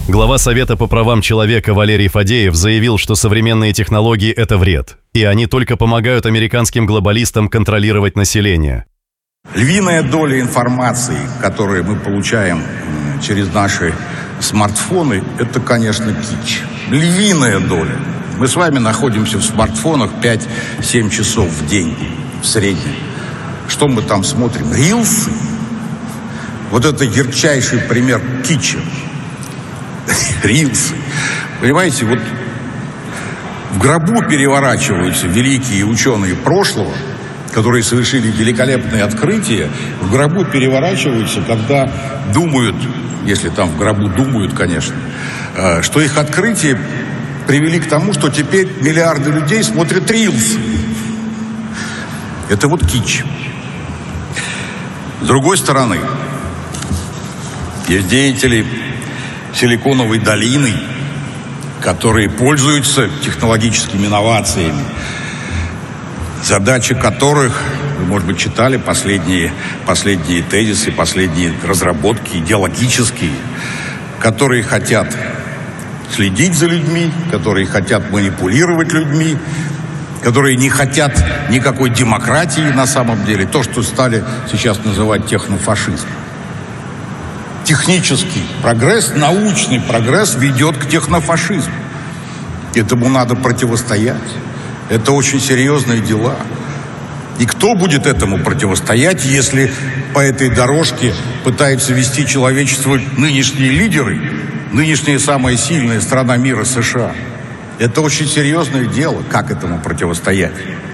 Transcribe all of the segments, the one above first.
Глава Совета по правам человека Валерий Фадеев заявил, что современные технологии – это вред, и они только помогают американским глобалистам контролировать население. Львиная доля информации, которую мы получаем через наши смартфоны, это, конечно, кич. Львиная доля. Мы с вами находимся в смартфонах 5-7 часов в день в среднем. Что мы там смотрим? Рилсы. Вот это ярчайший пример кича. Рилсы. Понимаете, вот в гробу переворачиваются великие ученые прошлого, которые совершили великолепные открытия, в гробу переворачиваются, когда думают, если там в гробу думают, конечно, что их открытия привели к тому, что теперь миллиарды людей смотрят рилсы. Это вот кич. С другой стороны, есть деятели Силиконовой долины, которые пользуются технологическими инновациями, задачи которых, вы, может быть, читали последние тезисы, последние разработки идеологические, которые хотят следить за людьми, которые хотят манипулировать людьми, которые не хотят никакой демократии на самом деле, то, что стали сейчас называть технофашизмом. Технический прогресс, научный прогресс ведет к технофашизму. Этому надо противостоять. Это очень серьезные дела. И кто будет этому противостоять, если по этой дорожке пытаются вести человечество нынешние лидеры, нынешняя самая сильная страна мира США? Это очень серьезное дело, как этому противостоять.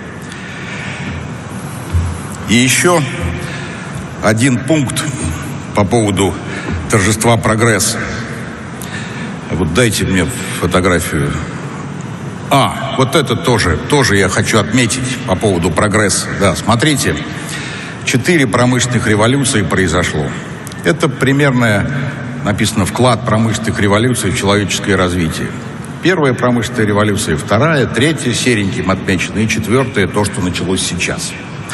И еще один пункт по поводу торжества прогресса. Вот дайте мне фотографию. Вот это тоже я хочу отметить по поводу прогресса. Да, смотрите, 4 промышленных революции произошло. Это примерно написано вклад промышленных революций в человеческое развитие. Первая промышленная революция, вторая, третья сереньким отмечена, и четвертая, то, что началось сейчас.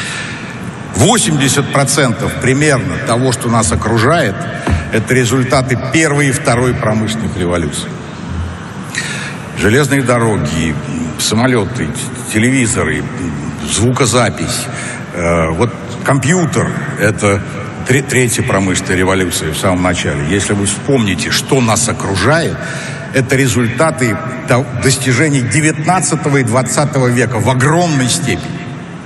80% примерно того, что нас окружает, это результаты первой и второй промышленных революций. Железные дороги, самолеты, телевизоры, звукозапись, вот компьютер – это третья промышленная революция в самом начале. Если вы вспомните, что нас окружает, это результаты достижений 19 и 20 века в огромной степени.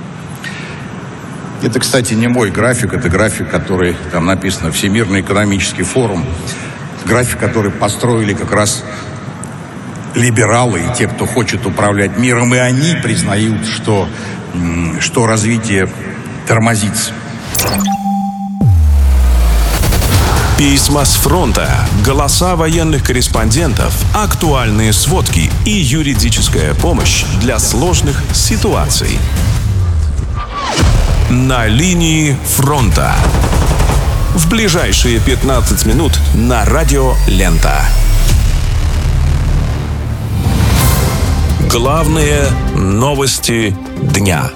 Это, кстати, не мой график, это график, который там написано «Всемирный экономический форум». График, который построили как раз либералы и те, кто хочет управлять миром, и они признают, что развитие тормозится. Письма с фронта, голоса военных корреспондентов, актуальные сводки и юридическая помощь для сложных ситуаций. На линии фронта. В ближайшие 15 минут на радио «Лента». Главные новости дня.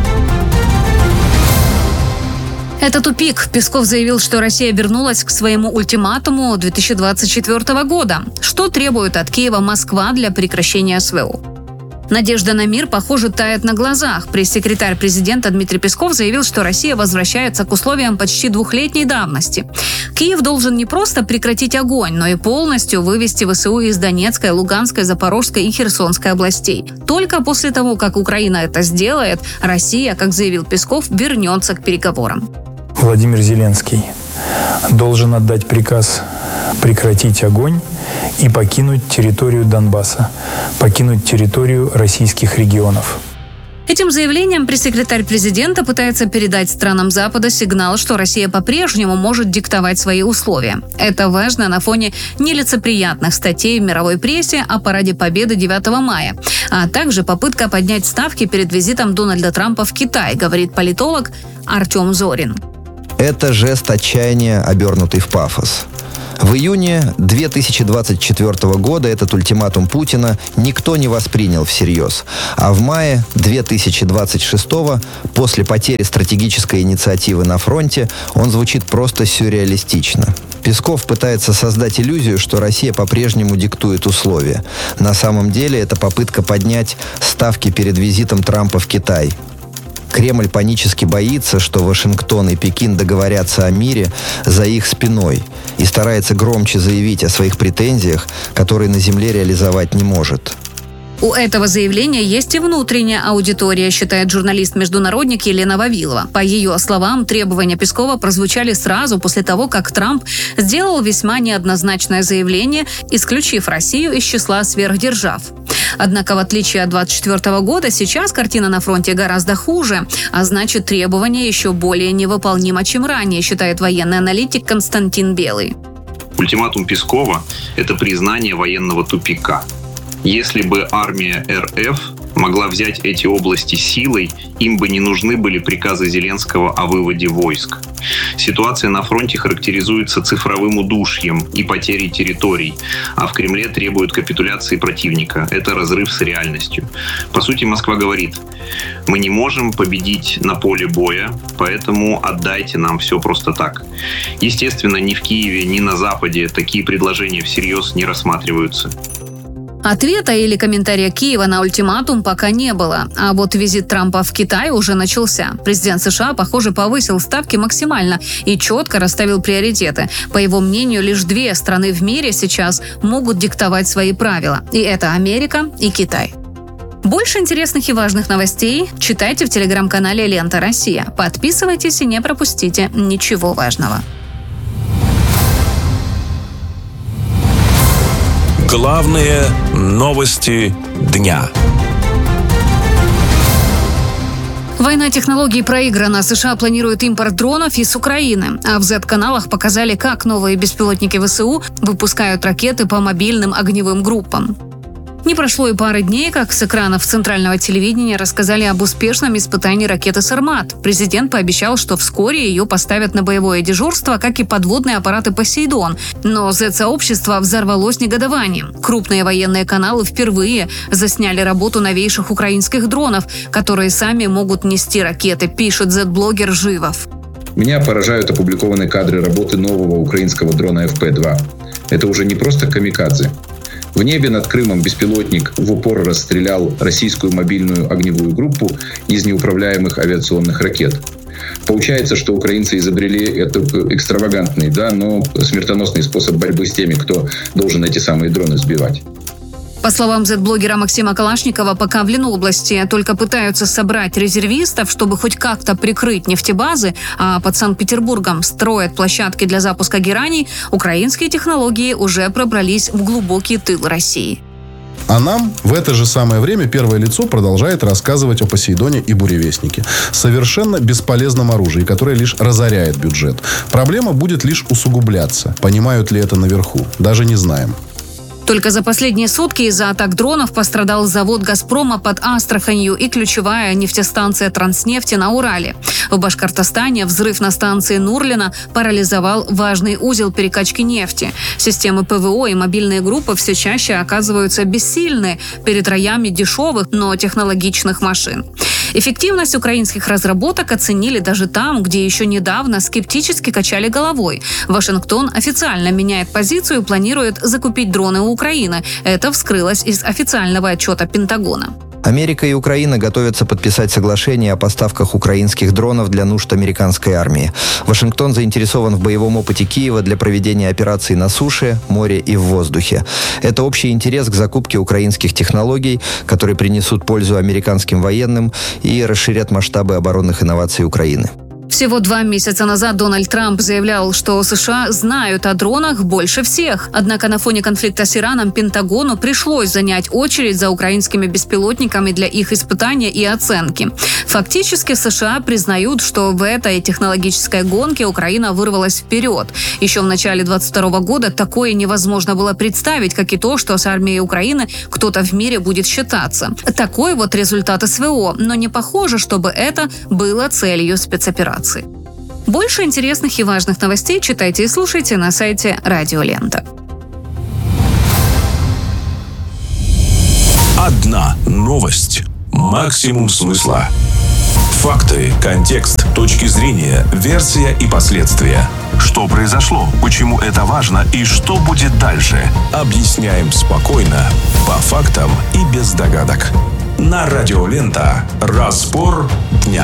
Это тупик. Песков заявил, что Россия вернулась к своему ультиматуму 2024 года. Что требует от Киева Москва для прекращения СВО? Надежда на мир, похоже, тает на глазах. Пресс-секретарь президента Дмитрий Песков заявил, что Россия возвращается к условиям почти двухлетней давности. Киев должен не просто прекратить огонь, но и полностью вывести ВСУ из Донецкой, Луганской, Запорожской и Херсонской областей. Только после того, как Украина это сделает, Россия, как заявил Песков, вернется к переговорам. Владимир Зеленский должен отдать приказ прекратить огонь и покинуть территорию Донбасса, покинуть территорию российских регионов. Этим заявлением пресс-секретарь президента пытается передать странам Запада сигнал, что Россия по-прежнему может диктовать свои условия. Это важно на фоне нелицеприятных статей в мировой прессе о параде Победы 9 мая, а также попытка поднять ставки перед визитом Дональда Трампа в Китай, говорит политолог Артем Зорин. Это жест отчаяния, обернутый в пафос. В июне 2024 года этот ультиматум Путина никто не воспринял всерьез. А в мае 2026, после потери стратегической инициативы на фронте, он звучит просто сюрреалистично. Песков пытается создать иллюзию, что Россия по-прежнему диктует условия. На самом деле это попытка поднять ставки перед визитом Трампа в Китай. Кремль панически боится, что Вашингтон и Пекин договорятся о мире за их спиной и старается громче заявить о своих претензиях, которые на земле реализовать не может. У этого заявления есть и внутренняя аудитория, считает журналист-международник Елена Вавилова. По ее словам, требования Пескова прозвучали сразу после того, как Трамп сделал весьма неоднозначное заявление, исключив Россию из числа сверхдержав. Однако, в отличие от 2024 года, сейчас картина на фронте гораздо хуже, а значит, требования еще более невыполнимы, чем ранее, считает военный аналитик Константин Белый. Ультиматум Пескова – это признание военного тупика. Если бы армия РФ могла взять эти области силой, им бы не нужны были приказы Зеленского о выводе войск. Ситуация на фронте характеризуется цифровым удушьем и потерей территорий, а в Кремле требуют капитуляции противника. Это разрыв с реальностью. По сути, Москва говорит: мы не можем победить на поле боя, поэтому отдайте нам все просто так. Естественно, ни в Киеве, ни на Западе такие предложения всерьез не рассматриваются. Ответа или комментария Киева на ультиматум пока не было. А вот визит Трампа в Китай уже начался. Президент США, похоже, повысил ставки максимально и четко расставил приоритеты. По его мнению, лишь две страны в мире сейчас могут диктовать свои правила. И это Америка и Китай. Больше интересных и важных новостей читайте в телеграм-канале «Лента Россия». Подписывайтесь и не пропустите ничего важного. Главные новости дня. Война технологий проиграна. США планируют импорт дронов из Украины. А в Z-каналах показали, как новые беспилотники ВСУ выпускают ракеты по мобильным огневым группам. Не прошло и пары дней, как с экранов центрального телевидения рассказали об успешном испытании ракеты «Сармат». Президент пообещал, что вскоре ее поставят на боевое дежурство, как и подводные аппараты «Посейдон». Но Z-сообщество взорвалось негодованием. Крупные военные каналы впервые засняли работу новейших украинских дронов, которые сами могут нести ракеты, пишет Z-блогер Живов. Меня поражают опубликованные кадры работы нового украинского дрона ФП-2. Это уже не просто камикадзе. В небе над Крымом беспилотник в упор расстрелял российскую мобильную огневую группу из неуправляемых авиационных ракет. Получается, что украинцы изобрели этот экстравагантный, но смертоносный способ борьбы с теми, кто должен эти самые дроны сбивать. По словам Z-блогера Максима Калашникова, пока в Ленобласти только пытаются собрать резервистов, чтобы хоть как-то прикрыть нефтебазы, а под Санкт-Петербургом строят площадки для запуска гераний, украинские технологии уже пробрались в глубокий тыл России. А нам в это же самое время первое лицо продолжает рассказывать о «Посейдоне» и «Буревестнике». Совершенно бесполезном оружии, которое лишь разоряет бюджет. Проблема будет лишь усугубляться. Понимают ли это наверху? Даже не знаем. Только за последние сутки из-за атак дронов пострадал завод «Газпрома» под Астраханью и ключевая нефтестанция «Транснефти» на Урале. В Башкортостане взрыв на станции Нурлино парализовал важный узел перекачки нефти. Системы ПВО и мобильные группы все чаще оказываются бессильны перед роями дешевых, но технологичных машин. Эффективность украинских разработок оценили даже там, где еще недавно скептически качали головой. Вашингтон официально меняет позицию и планирует закупить дроны у Украины. Это вскрылось из официального отчета Пентагона. Америка и Украина готовятся подписать соглашение о поставках украинских дронов для нужд американской армии. Вашингтон заинтересован в боевом опыте Киева для проведения операций на суше, море и в воздухе. Это общий интерес к закупке украинских технологий, которые принесут пользу американским военным и расширят масштабы оборонных инноваций Украины. Всего 2 месяца назад Дональд Трамп заявлял, что США знают о дронах больше всех. Однако на фоне конфликта с Ираном Пентагону пришлось занять очередь за украинскими беспилотниками для их испытания и оценки. Фактически США признают, что в этой технологической гонке Украина вырвалась вперед. Еще в начале 2022 года такое невозможно было представить, как и то, что с армией Украины кто-то в мире будет считаться. Такой вот результат СВО, но не похоже, чтобы это было целью спецоперации. Больше интересных и важных новостей читайте и слушайте на сайте Радио Лента. Одна новость. Максимум смысла. Факты, контекст, точки зрения, версия и последствия. Что произошло, почему это важно и что будет дальше. Объясняем спокойно, по фактам и без догадок. На Радио Лента. Разбор дня.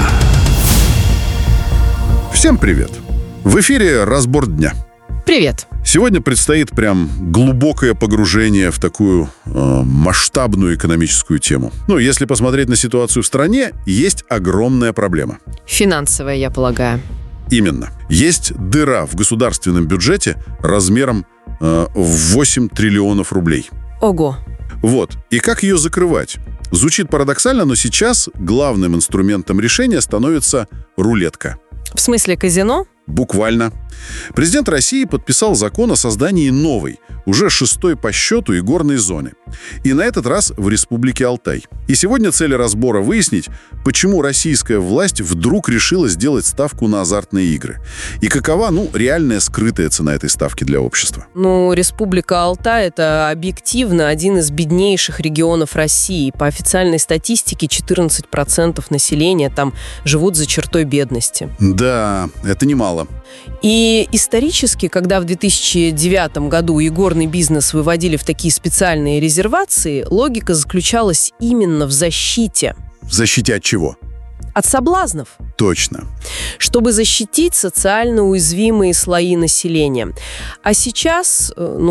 Всем привет. В эфире «Разбор дня». Привет. Сегодня предстоит прям глубокое погружение в такую масштабную экономическую тему. Если посмотреть на ситуацию в стране, есть огромная проблема. Финансовая, я полагаю. Именно. Есть дыра в государственном бюджете размером в 8 триллионов рублей. Ого. И как ее закрывать? Звучит парадоксально, но сейчас главным инструментом решения становится рулетка. В смысле казино? Буквально. Президент России подписал закон о создании новой, уже 6-й по счету игорной зоны. И на этот раз в Республике Алтай. И сегодня цель разбора выяснить, почему российская власть вдруг решила сделать ставку на азартные игры. И какова, реальная скрытая цена этой ставки для общества. Республика Алтай – это объективно один из беднейших регионов России. По официальной статистике 14% населения там живут за чертой бедности. Да, это немало. И исторически, когда в 2009 году игорный бизнес выводили в такие специальные резервации, логика заключалась именно в защите. В защите от чего? От соблазнов. Точно. Чтобы защитить социально уязвимые слои населения. А сейчас,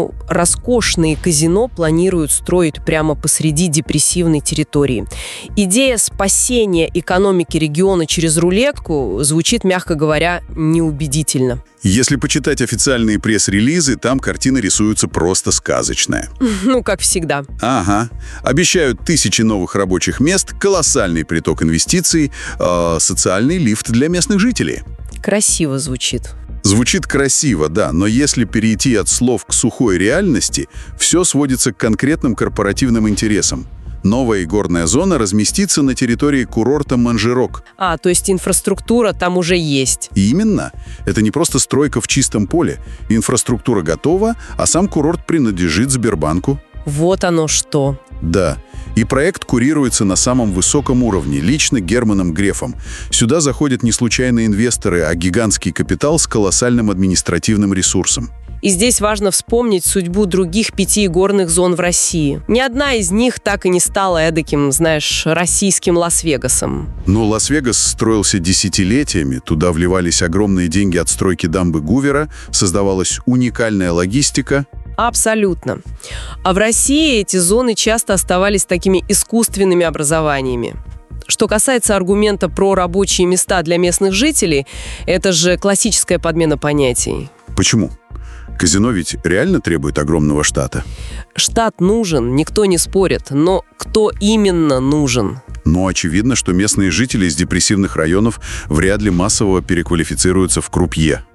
роскошные казино планируют строить прямо посреди депрессивной территории. Идея спасения экономики региона через рулетку звучит, мягко говоря, неубедительно. Если почитать официальные пресс-релизы, там картина рисуется просто сказочная. Как всегда. Ага. Обещают тысячи новых рабочих мест, колоссальный приток инвестиций, социальный лифт для местных жителей. Красиво звучит. Звучит красиво, да, но если перейти от слов к сухой реальности, все сводится к конкретным корпоративным интересам. Новая игорная зона разместится на территории курорта Манжерок. То есть инфраструктура там уже есть. Именно. Это не просто стройка в чистом поле. Инфраструктура готова, а сам курорт принадлежит Сбербанку. Вот оно что. Да. И проект курируется на самом высоком уровне, лично Германом Грефом. Сюда заходят не случайные инвесторы, а гигантский капитал с колоссальным административным ресурсом. И здесь важно вспомнить судьбу других 5 игорных зон в России. Ни одна из них так и не стала эдаким, российским Лас-Вегасом. Лас-Вегас строился десятилетиями, туда вливались огромные деньги от стройки дамбы Гувера, создавалась уникальная логистика. Абсолютно. А в России эти зоны часто оставались такими искусственными образованиями. Что касается аргумента про рабочие места для местных жителей, это же классическая подмена понятий. Почему? Казино ведь реально требует огромного штата. Штат нужен, никто не спорит, но кто именно нужен? Очевидно, что местные жители из депрессивных районов вряд ли массово переквалифицируются в крупье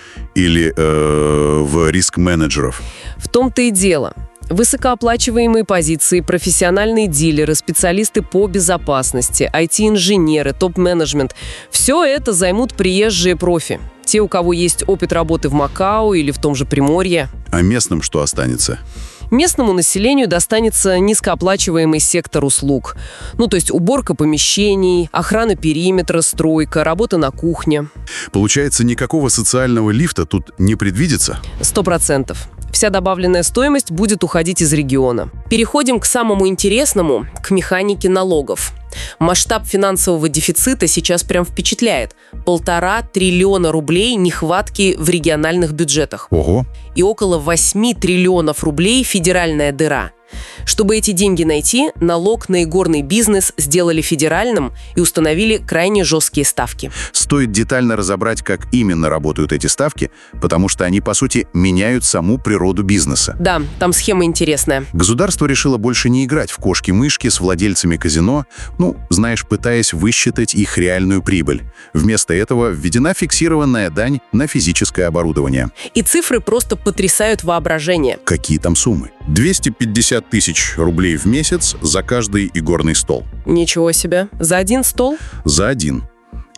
или в риск-менеджеров. В том-то и дело. Высокооплачиваемые позиции, профессиональные дилеры, специалисты по безопасности, IT-инженеры, топ-менеджмент – все это займут приезжие профи. Те, у кого есть опыт работы в Макао или в том же Приморье. А местным что останется? Местному населению достанется низкооплачиваемый сектор услуг. То есть уборка помещений, охрана периметра, стройка, работа на кухне. Получается, никакого социального лифта тут не предвидится? 100%. Вся добавленная стоимость будет уходить из региона. Переходим к самому интересному, к механике налогов. Масштаб финансового дефицита сейчас прям впечатляет. 1,5 триллиона рублей нехватки в региональных бюджетах. Ого! И около 8 триллионов рублей федеральная дыра. Чтобы эти деньги найти, налог на игорный бизнес сделали федеральным и установили крайне жесткие ставки. Стоит детально разобрать, как именно работают эти ставки, потому что они, по сути, меняют саму природу бизнеса. Да, там схема интересная. Государство решило больше не играть в кошки-мышки с владельцами казино, пытаясь высчитать их реальную прибыль. Вместо этого введена фиксированная дань на физическое оборудование. И цифры просто потрясают воображение. Какие там суммы? 250 тысяч рублей в месяц за каждый игорный стол. Ничего себе. За один стол? За один.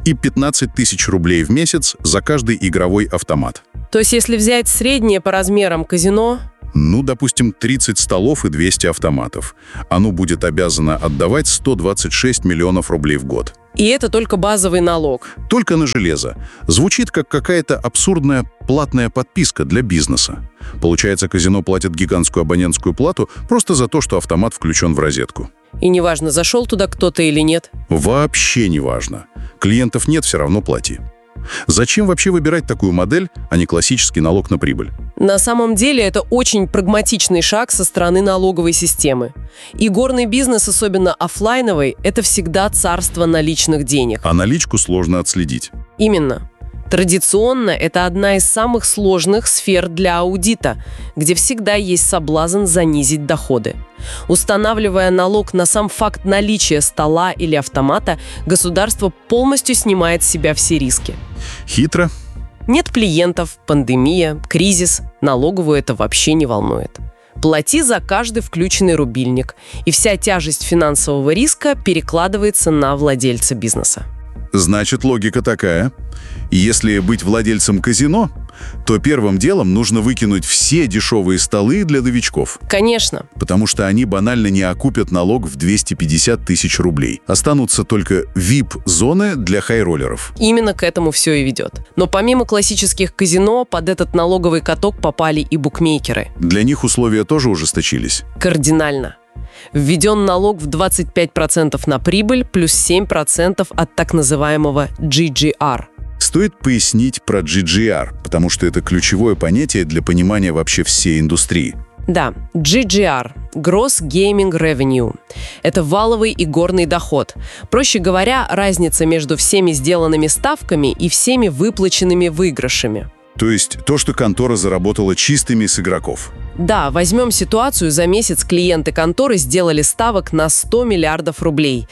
и 15 тысяч рублей в месяц за каждый игровой автомат. То есть если взять среднее по размерам казино... Ну, допустим, 30 столов и 200 автоматов. Оно будет обязано отдавать 126 миллионов рублей в год. И это только базовый налог. Только на железо. Звучит как какая-то абсурдная платная подписка для бизнеса. Получается, казино платит гигантскую абонентскую плату просто за то, что автомат включен в розетку. И неважно, зашел туда кто-то или нет. Вообще не важно. Клиентов нет, все равно плати. Зачем вообще выбирать такую модель, а не классический налог на прибыль? На самом деле это очень прагматичный шаг со стороны налоговой системы. И горный бизнес, особенно оффлайновый, это всегда царство наличных денег. А наличку сложно отследить. Именно. Традиционно это одна из самых сложных сфер для аудита, где всегда есть соблазн занизить доходы. Устанавливая налог на сам факт наличия стола или автомата, государство полностью снимает с себя все риски. Хитро. Нет клиентов, пандемия, кризис. Налоговую это вообще не волнует. Плати за каждый включенный рубильник, и вся тяжесть финансового риска перекладывается на владельца бизнеса. Значит, логика такая. Если быть владельцем казино, то первым делом нужно выкинуть все дешевые столы для новичков. Конечно. Потому что они банально не окупят налог в 250 тысяч рублей. Останутся только VIP-зоны для хай-роллеров. Именно к этому все и ведет. Но помимо классических казино, под этот налоговый каток попали и букмекеры. Для них условия тоже ужесточились. Кардинально. Введен налог в 25% на прибыль плюс 7% от так называемого GGR. Стоит пояснить про GGR, потому что это ключевое понятие для понимания вообще всей индустрии. Да, GGR – Gross Gaming Revenue. Это валовый игорный доход. Проще говоря, разница между всеми сделанными ставками и всеми выплаченными выигрышами. То есть то, что контора заработала чистыми с игроков. Да, возьмем ситуацию, за месяц клиенты конторы сделали ставок на 100 миллиардов рублей.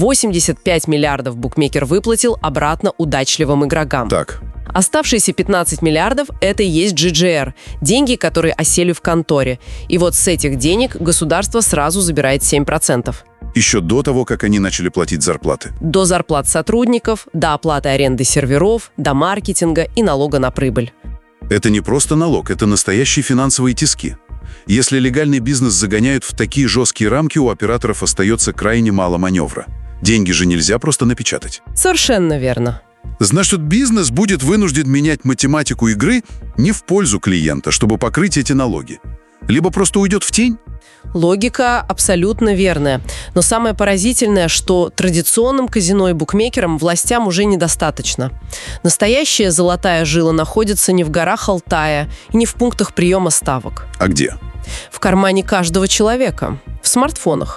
85 миллиардов букмекер выплатил обратно удачливым игрокам. Так. Оставшиеся 15 миллиардов – это и есть GGR – деньги, которые осели в конторе. И вот с этих денег государство сразу забирает 7%. Еще до того, как они начали платить зарплаты. До зарплат сотрудников, до оплаты аренды серверов, до маркетинга и налога на прибыль. Это не просто налог, это настоящие финансовые тиски. Если легальный бизнес загоняют в такие жесткие рамки, у операторов остается крайне мало маневра. Деньги же нельзя просто напечатать. Совершенно верно. Значит, бизнес будет вынужден менять математику игры не в пользу клиента, чтобы покрыть эти налоги. Либо просто уйдет в тень. Логика абсолютно верная. Но самое поразительное, что традиционным казино и букмекерам властям уже недостаточно. Настоящая золотая жила находится не в горах Алтая и не в пунктах приема ставок. А где? В кармане каждого человека. В смартфонах.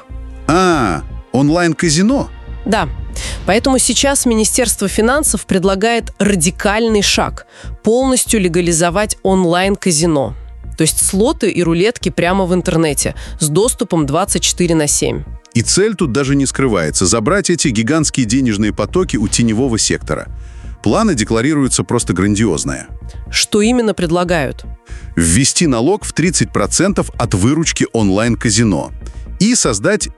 Онлайн-казино? Да. Поэтому сейчас Министерство финансов предлагает радикальный шаг – полностью легализовать онлайн-казино. То есть слоты и рулетки прямо в интернете, с доступом 24/7. И цель тут даже не скрывается – забрать эти гигантские денежные потоки у теневого сектора. Планы декларируются просто грандиозные. Что именно предлагают? Ввести налог в 30% от выручки онлайн-казино и создать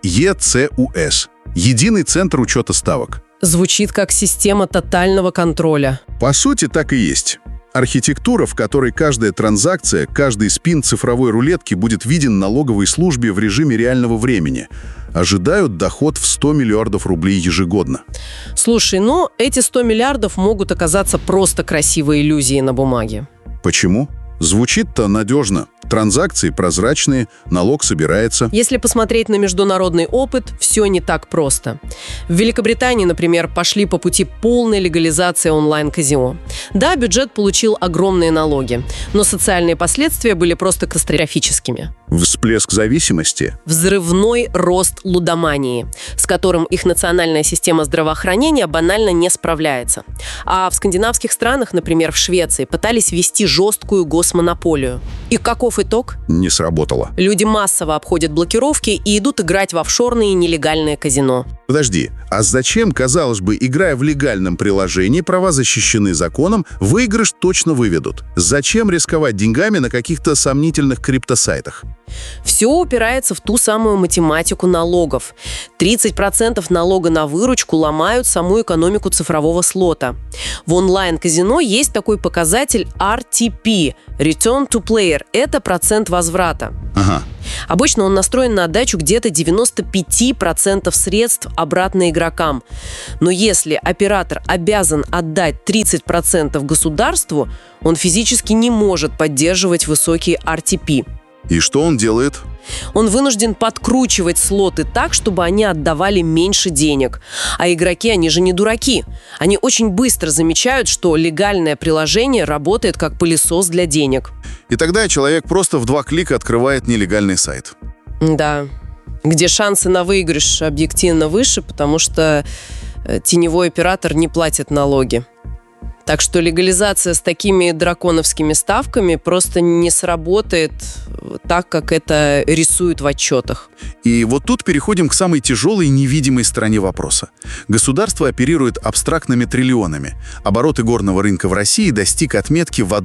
ЕЦУС – Единый центр учета ставок. Звучит как система тотального контроля. По сути, так и есть. Архитектура, в которой каждая транзакция, каждый спин цифровой рулетки будет виден налоговой службе в режиме реального времени. Ожидают доход в 100 миллиардов рублей ежегодно. Слушай, эти 100 миллиардов могут оказаться просто красивой иллюзией на бумаге. Почему? Звучит-то надежно. Транзакции прозрачные, налог собирается. Если посмотреть на международный опыт, все не так просто. В Великобритании, например, пошли по пути полной легализации онлайн-казино. Да, бюджет получил огромные налоги, но социальные последствия были просто катастрофическими. Всплеск зависимости. Взрывной рост лудомании, с которым их национальная система здравоохранения банально не справляется. А в скандинавских странах, например, в Швеции, пытались ввести жесткую госмонополию. И каков итог? Не сработало. Люди массово обходят блокировки и идут играть в офшорные нелегальные казино. Подожди, а зачем, казалось бы, играя в легальном приложении, права защищены законом, выигрыш точно выведут? Зачем рисковать деньгами на каких-то сомнительных криптосайтах? Все упирается в ту самую математику налогов. 30% налога на выручку ломают саму экономику цифрового слота. В онлайн-казино есть такой показатель RTP – Return to Player. Это процент возврата. Ага. Обычно он настроен на отдачу где-то 95% средств обратно игрокам. Но если оператор обязан отдать 30% государству, он физически не может поддерживать высокий RTP. И что он делает? Он вынужден подкручивать слоты так, чтобы они отдавали меньше денег. А игроки, они же не дураки. Они очень быстро замечают, что легальное приложение работает как пылесос для денег. И тогда человек просто в 2 клика открывает нелегальный сайт. Да, где шансы на выигрыш объективно выше, потому что теневой оператор не платит налоги. Так что легализация с такими драконовскими ставками просто не сработает так, как это рисуют в отчетах. И вот тут переходим к самой тяжелой невидимой стороне вопроса. Государство оперирует абстрактными триллионами. Оборот игорного рынка в России достиг отметки в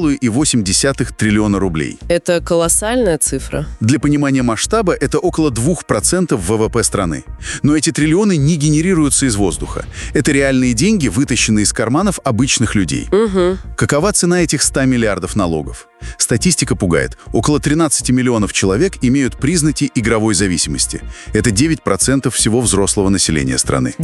1,8 триллиона рублей. Это колоссальная цифра. Для понимания масштаба это около 2% ВВП страны. Но эти триллионы не генерируются из воздуха. Это реальные деньги, вытащенные из карманов обычных людей. Угу. Какова цена этих 100 миллиардов налогов? Статистика пугает. Около 13 миллионов человек имеют признаки игровой зависимости. Это 9% всего взрослого населения страны.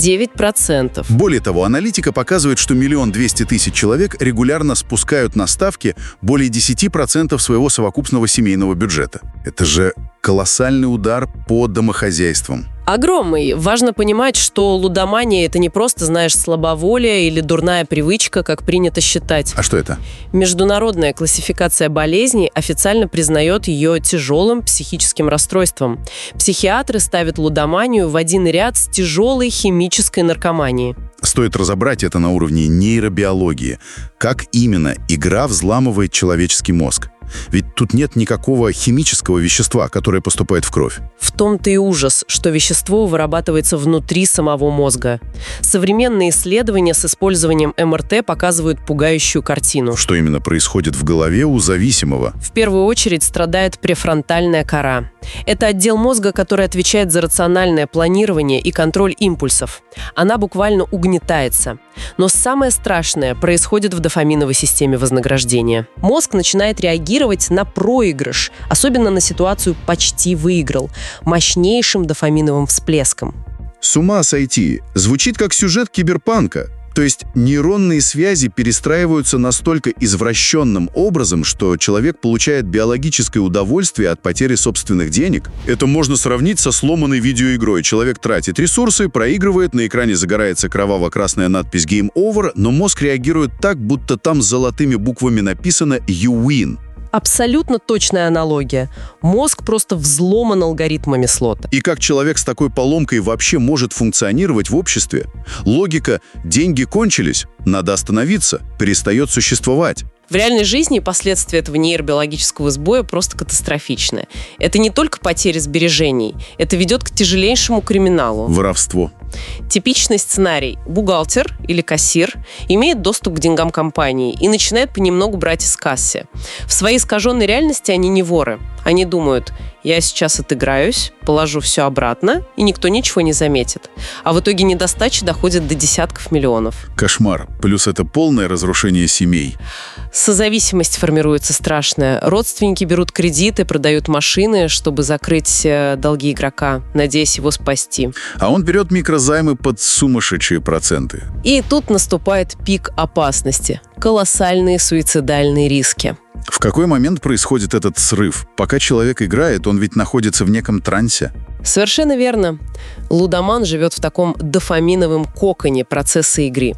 9%. Более того, аналитика показывает, что 1 200 000 человек регулярно спускают на ставки более 10% своего совокупного семейного бюджета. Это же колоссальный удар по домохозяйствам. Огромный. Важно понимать, что лудомания – это не просто, знаешь, слабоволие или дурная привычка, как принято считать. А что это? Международная классификация болезней официально признает ее тяжелым психическим расстройством. Психиатры ставят лудоманию в один ряд с тяжелой химической наркоманией. Стоит разобрать это на уровне нейробиологии. Как именно игра взламывает человеческий мозг? Ведь тут нет никакого химического вещества, которое поступает в кровь. В том-то и ужас, что вещество вырабатывается внутри самого мозга. Современные исследования с использованием МРТ показывают пугающую картину. Что именно происходит в голове у зависимого? В первую очередь страдает префронтальная кора. Это отдел мозга, который отвечает за рациональное планирование и контроль импульсов. Она буквально угнетается. Но самое страшное происходит в дофаминовой системе вознаграждения. Мозг начинает реагировать на проигрыш, особенно на ситуацию «почти выиграл», мощнейшим дофаминовым всплеском. С ума сойти! Звучит как сюжет киберпанка. То есть нейронные связи перестраиваются настолько извращенным образом, что человек получает биологическое удовольствие от потери собственных денег. Это можно сравнить со сломанной видеоигрой. Человек тратит ресурсы, проигрывает, на экране загорается кроваво-красная надпись «Game Over», но мозг реагирует так, будто там золотыми буквами написано «You win». Абсолютно точная аналогия. Мозг просто взломан алгоритмами слота. И как человек с такой поломкой вообще может функционировать в обществе? Логика «деньги кончились, надо остановиться» перестает существовать. В реальной жизни последствия этого нейробиологического сбоя просто катастрофичны. Это не только потеря сбережений, это ведет к тяжелейшему криминалу. Воровство. Типичный сценарий. Бухгалтер или кассир имеет доступ к деньгам компании и начинает понемногу брать из кассы. В своей искаженной реальности они не воры. Они думают: я сейчас отыграюсь, положу все обратно, и никто ничего не заметит. А в итоге недостача доходит до десятков миллионов. Кошмар. Плюс это полное разрушение семей. Созависимость формируется страшная. Родственники берут кредиты, продают машины, чтобы закрыть долги игрока, надеясь его спасти. А он берет микрозаймы под сумасшедшие проценты. И тут наступает пик опасности. Колоссальные суицидальные риски. В какой момент происходит этот срыв? Пока человек играет, он ведь находится в неком трансе. Совершенно верно. Лудоман живет в таком дофаминовом коконе процесса игры.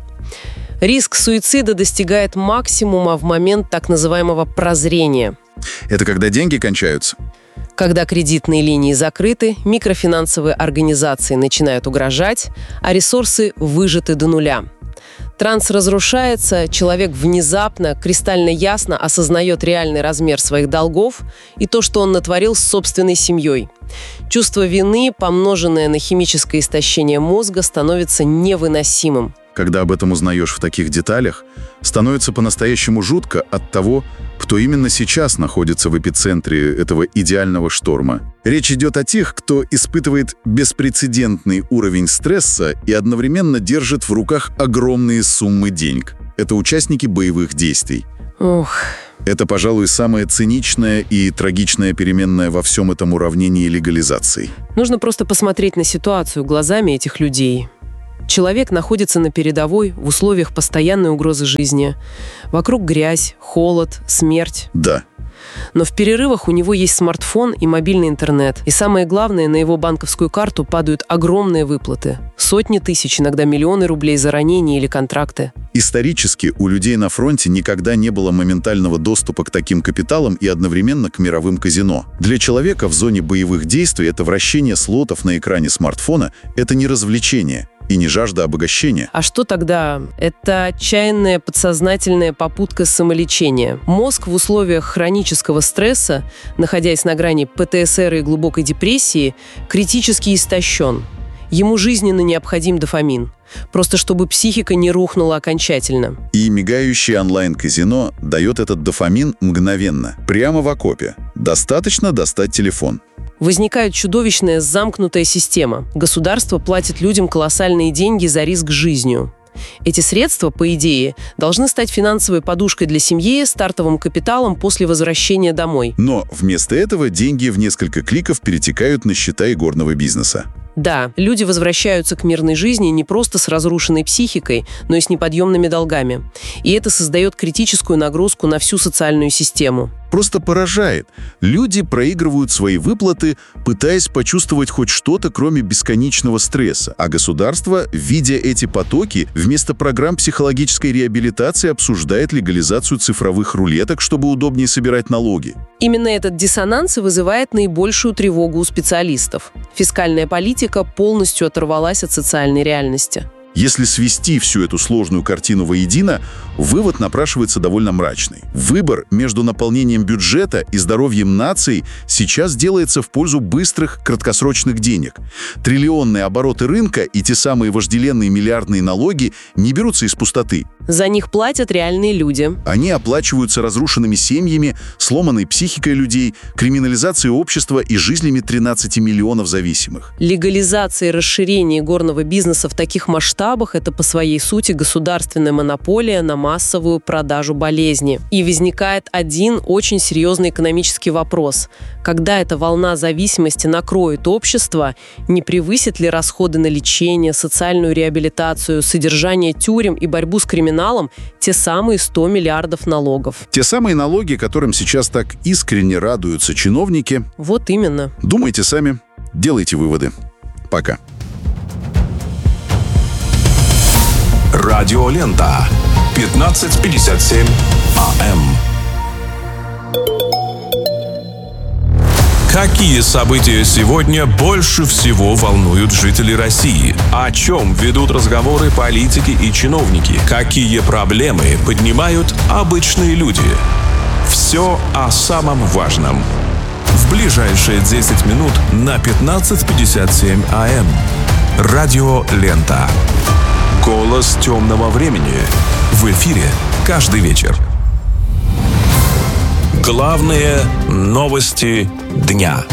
Риск суицида достигает максимума в момент так называемого прозрения. Это когда деньги кончаются? Когда кредитные линии закрыты, микрофинансовые организации начинают угрожать, а ресурсы выжаты до нуля. Транс разрушается, человек внезапно, кристально ясно осознает реальный размер своих долгов и то, что он натворил с собственной семьей. Чувство вины, помноженное на химическое истощение мозга, становится невыносимым. когда об этом узнаешь в таких деталях, становится по-настоящему жутко от того, кто именно сейчас находится в эпицентре этого идеального шторма. Речь идет о тех, кто испытывает беспрецедентный уровень стресса и одновременно держит в руках огромные суммы денег. Это участники боевых действий. Ох. Это, пожалуй, самая циничная и трагичная переменная во всем этом уравнении легализации. Нужно просто посмотреть на ситуацию глазами этих людей. Человек находится на передовой в условиях постоянной угрозы жизни. Вокруг грязь, холод, смерть. Да. Но в перерывах у него есть смартфон и мобильный интернет. И самое главное, на его банковскую карту падают огромные выплаты. Сотни тысяч, иногда миллионы рублей за ранения или контракты. Исторически у людей на фронте никогда не было моментального доступа к таким капиталам и одновременно к мировым казино. Для человека в зоне боевых действий это вращение слотов на экране смартфона – это не развлечение и не жажда обогащения. А что тогда? Это отчаянная подсознательная попытка самолечения. Мозг в условиях хронического стресса, находясь на грани ПТСР и глубокой депрессии, критически истощен. Ему жизненно необходим дофамин. Просто чтобы психика не рухнула окончательно. И мигающее онлайн-казино дает этот дофамин мгновенно, прямо в окопе. Достаточно достать телефон. Возникает чудовищная замкнутая система. Государство платит людям колоссальные деньги за риск жизнью. Эти средства, по идее, должны стать финансовой подушкой для семьи, стартовым капиталом после возвращения домой. Но вместо этого деньги в несколько кликов перетекают на счета игорного бизнеса. Да, люди возвращаются к мирной жизни не просто с разрушенной психикой, но и с неподъемными долгами. И это создает критическую нагрузку на всю социальную систему. Просто поражает. Люди проигрывают свои выплаты, пытаясь почувствовать хоть что-то, кроме бесконечного стресса. А государство, видя эти потоки, вместо программ психологической реабилитации обсуждает легализацию цифровых рулеток, чтобы удобнее собирать налоги. Именно этот диссонанс и вызывает наибольшую тревогу у специалистов. Фискальная политика полностью оторвалась от социальной реальности. Если свести всю эту сложную картину воедино, вывод напрашивается довольно мрачный. Выбор между наполнением бюджета и здоровьем нации сейчас делается в пользу быстрых краткосрочных денег. Триллионные обороты рынка и те самые вожделенные миллиардные налоги не берутся из пустоты. За них платят реальные люди. Они оплачиваются разрушенными семьями, сломанной психикой людей, криминализацией общества и жизнями 13 миллионов зависимых. Легализация и расширение игорного бизнеса в таких масштабах – это по своей сути государственная монополия на массовую продажу болезни. И возникает один очень серьезный экономический вопрос. Когда эта волна зависимости накроет общество, не превысит ли расходы на лечение, социальную реабилитацию, содержание тюрем и борьбу с криминалом те самые 100 миллиардов налогов? Те самые налоги, которым сейчас так искренне радуются чиновники. Вот именно. Думайте сами, делайте выводы. Пока. Радиолента. 15:57 АМ. Какие события сегодня больше всего волнуют жителей России? О чем ведут разговоры политики и чиновники? Какие проблемы поднимают обычные люди? Все о самом важном. В ближайшие 10 минут на 15:57 АМ. Радиолента. Голос темного времени. В эфире каждый вечер. Главные новости дня.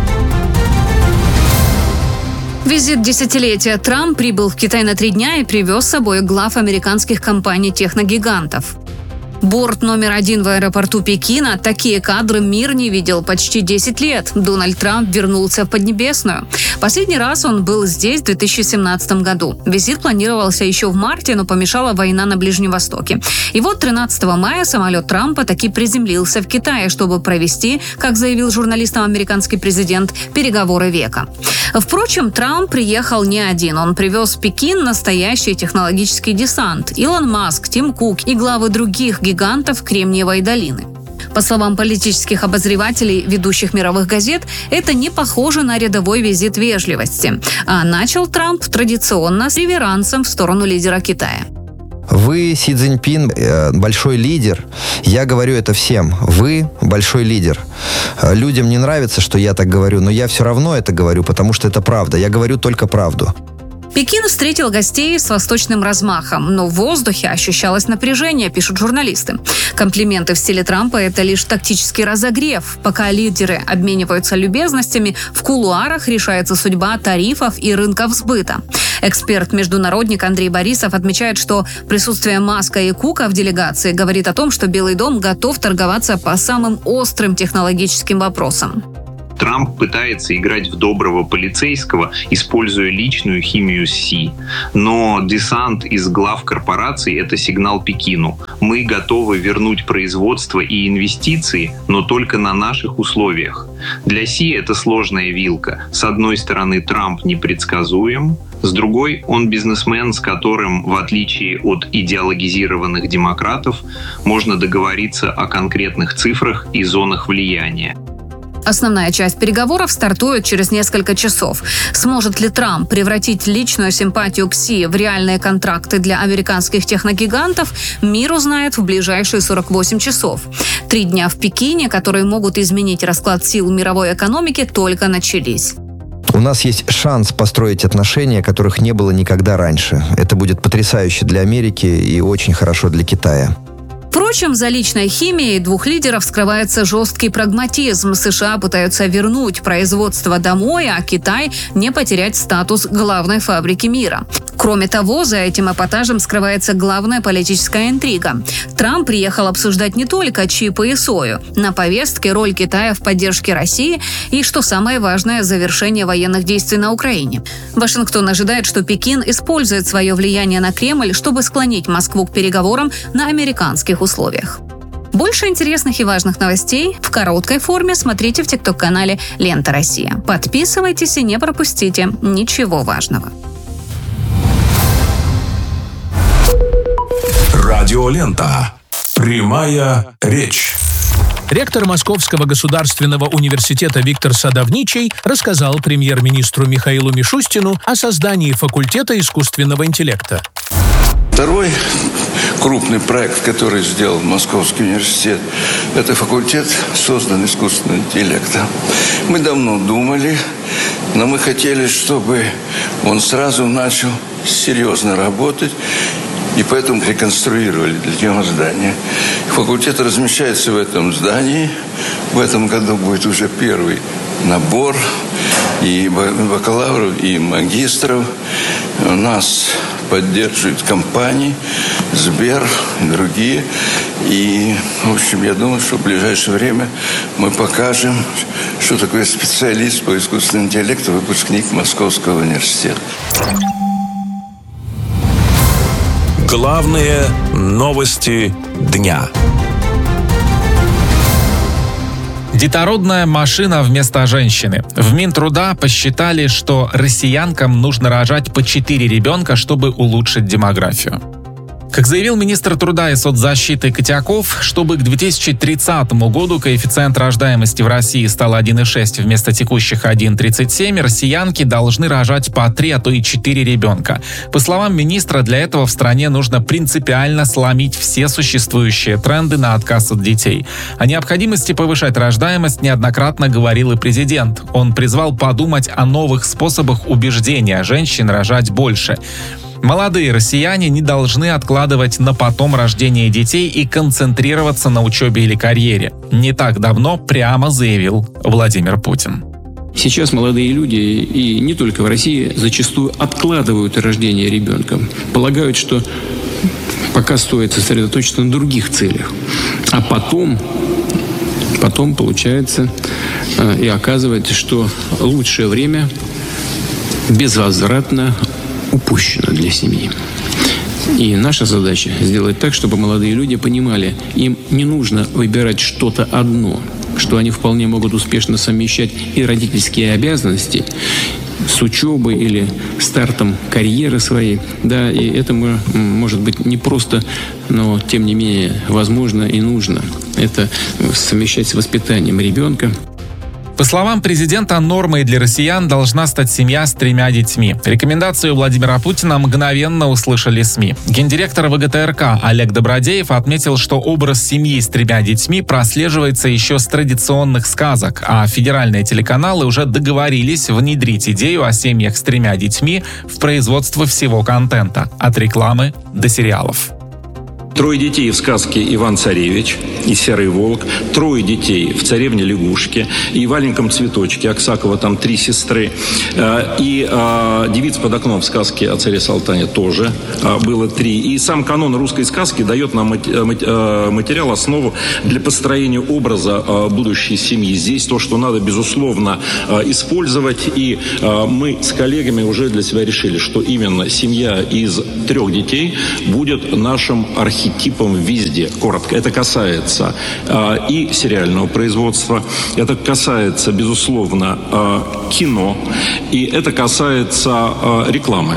Визит десятилетия. Трамп прибыл в Китай на 3 дня и привез с собой глав американских компаний-техногигантов. Борт номер 1 в аэропорту Пекина. Такие кадры мир не видел почти 10 лет. Дональд Трамп вернулся в Поднебесную. Последний раз он был здесь в 2017 году. Визит планировался еще в марте, но помешала война на Ближнем Востоке. И вот 13 мая самолет Трампа таки приземлился в Китае, чтобы провести, как заявил журналистам американский президент, переговоры века. Впрочем, Трамп приехал не один. Он привез в Пекин настоящий технологический десант. Илон Маск, Тим Кук и главы других гигантов Кремниевой долины. По словам политических обозревателей ведущих мировых газет, это не похоже на рядовой визит вежливости. А начал Трамп традиционно с реверансом в сторону лидера Китая. Вы, Си Цзиньпин, большой лидер. Я говорю это всем. Вы большой лидер. Людям не нравится, что я так говорю, но я все равно это говорю, потому что это правда. Я говорю только правду. Пекин встретил гостей с восточным размахом, но в воздухе ощущалось напряжение, пишут журналисты. Комплименты в стиле Трампа – это лишь тактический разогрев. Пока лидеры обмениваются любезностями, в кулуарах решается судьба тарифов и рынков сбыта. Эксперт-международник Андрей Борисов отмечает, что присутствие Маска и Кука в делегации говорит о том, что Белый дом готов торговаться по самым острым технологическим вопросам. Трамп пытается играть в доброго полицейского, используя личную химию с Си. Но десант из глав корпораций – это сигнал Пекину. Мы готовы вернуть производство и инвестиции, но только на наших условиях. Для Си это сложная вилка. С одной стороны, Трамп непредсказуем, с другой, он бизнесмен, с которым, в отличие от идеологизированных демократов, можно договориться о конкретных цифрах и зонах влияния. Основная часть переговоров стартует через несколько часов. Сможет ли Трамп превратить личную симпатию к Си в реальные контракты для американских техногигантов, мир узнает в ближайшие 48 часов. 3 дня в Пекине, которые могут изменить расклад сил мировой экономики, только начались. У нас есть шанс построить отношения, которых не было никогда раньше. Это будет потрясающе для Америки и очень хорошо для Китая. Впрочем, за личной химией двух лидеров скрывается жесткий прагматизм. США пытаются вернуть производство домой, а Китай не потерять статус главной фабрики мира. Кроме того, за этим эпатажем скрывается главная политическая интрига. Трамп приехал обсуждать не только чипы и сою. На повестке роль Китая в поддержке России и, что самое важное, завершение военных действий на Украине. Вашингтон ожидает, что Пекин использует свое влияние на Кремль, чтобы склонить Москву к переговорам на американских условиях. Больше интересных и важных новостей в короткой форме смотрите в ТикТок-канале «Лента Россия». Подписывайтесь и не пропустите ничего важного. Радиолента. Прямая речь. Ректор Московского государственного университета Виктор Садовничий рассказал премьер-министру Михаилу Мишустину о создании факультета искусственного интеллекта. Второй крупный проект, который сделал Московский университет, это факультет, создан искусственным интеллектом. Мы давно думали, но мы хотели, чтобы он сразу начал серьезно работать, и поэтому реконструировали для него здание. Факультет размещается в этом здании. В этом году будет уже первый набор и бакалавров, и магистров. Нас поддерживают компании, Сбер и другие. И, в общем, я думаю, что в ближайшее время мы покажем, что такое специалист по искусственному интеллекту, выпускник Московского университета. Главные новости дня. Детородная машина вместо женщины. В Минтруда посчитали, что россиянкам нужно рожать по 4 ребенка, чтобы улучшить демографию. Как заявил министр труда и соцзащиты Котяков, чтобы к 2030 году коэффициент рождаемости в России стал 1,6 вместо текущих 1,37, россиянки должны рожать по 3, а то и 4 ребенка. По словам министра, для этого в стране нужно принципиально сломить все существующие тренды на отказ от детей. О необходимости повышать рождаемость неоднократно говорил и президент. Он призвал подумать о новых способах убеждения женщин рожать больше. Молодые россияне не должны откладывать на потом рождение детей и концентрироваться на учебе или карьере. Не так давно прямо заявил Владимир Путин. Сейчас молодые люди, и не только в России, зачастую откладывают рождение ребенка. Полагают, что пока стоит сосредоточиться на других целях. А потом получается и оказывается, что лучшее время безвозвратно упущено для семьи. И наша задача сделать так, чтобы молодые люди понимали, им не нужно выбирать что-то одно, что они вполне могут успешно совмещать и родительские обязанности с учебой или стартом карьеры своей. Да, и это может быть не просто, но тем не менее возможно и нужно. Это совмещать с воспитанием ребенка. По По словам президента, нормой для россиян должна стать семья с 3 детьми. Рекомендацию Владимира Путина мгновенно услышали СМИ. Гендиректор ВГТРК Олег Добродеев отметил, что образ семьи с 3 детьми прослеживается еще с традиционных сказок, а федеральные телеканалы уже договорились внедрить идею о семьях с 3 детьми в производство всего контента, от рекламы до сериалов. 3 детей в сказке «Иван-Царевич» и «Серый волк», 3 детей в «Царевне лягушке» и в «Аленьком цветочке». Аксакова там 3 сестры. И «Девиц под окном» в сказке о царе Салтане тоже было 3. И сам канон русской сказки дает нам материал, основу для построения образа будущей семьи. Здесь то, что надо, безусловно, использовать. И мы с коллегами уже для себя решили, что именно семья из 3 детей будет нашим архетипом везде. Коротко. Это касается и сериального производства, это касается, безусловно, кино, и это касается рекламы.